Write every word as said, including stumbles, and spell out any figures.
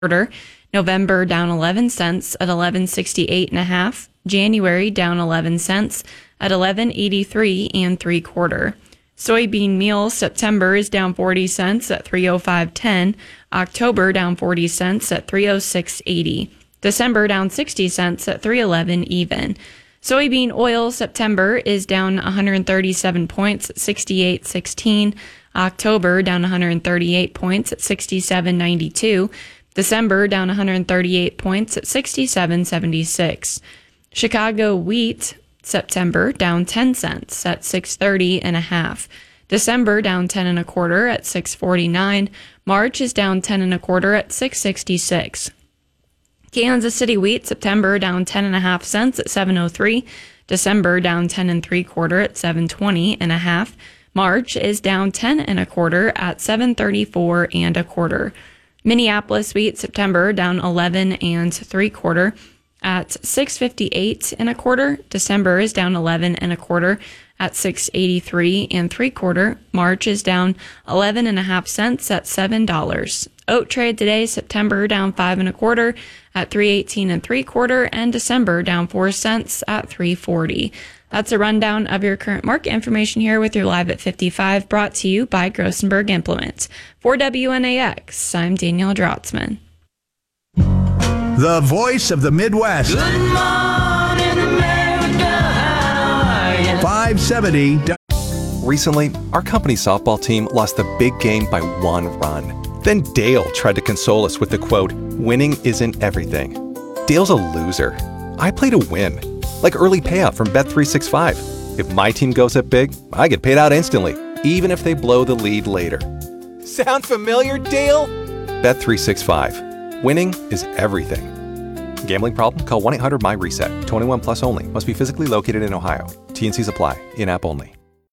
quarter. November down eleven cents at eleven sixty-eight and a half. January down eleven cents at eleven eighty-three and three quarter. Soybean meal September is down forty cents at three oh five ten. October down forty cents at three oh six eighty. December down sixty cents at three eleven even. Soybean oil September is down one hundred thirty-seven points at sixty-eight sixteen. October down one hundred thirty-eight points at sixty-seven ninety-two. December down one hundred thirty-eight points at sixty-seven seventy-six. Chicago wheat September down ten cents at six thirty and a half. December down ten and a quarter at six forty-nine. March is down ten and a quarter at six sixty-six. Kansas City wheat September down ten and a half cents at seven oh three. December down ten and three quarter at seven twenty and a half. March is down ten and a quarter at seven thirty-four and a quarter. Minneapolis wheat September down eleven and three quarter at six fifty-eight and a quarter. December is down eleven and a quarter at six eighty-three and three quarter. March is down eleven and a half cents at seven dollars. Oat trade today, September down five and a quarter at three eighteen and three quarter, and December down four cents at three forty. That's a rundown of your current market information here with your Live at fifty-five, brought to you by Grossenberg Implement. For W N A X, I'm Danielle Drotzman. The voice of the Midwest. Good morning, America. How are you? five seventy. Recently, our company softball team lost the big game by one run. Then Dale tried to console us with the quote, "Winning isn't everything." Dale's a loser. I play to win. Like early payout from Bet three sixty-five. If my team goes up big, I get paid out instantly, even if they blow the lead later. Sound familiar, Dale? Bet three sixty-five. Winning is everything. Gambling problem? Call one eight hundred M Y RESET. twenty-one plus only. Must be physically located in Ohio. T and Cs apply. In-app only.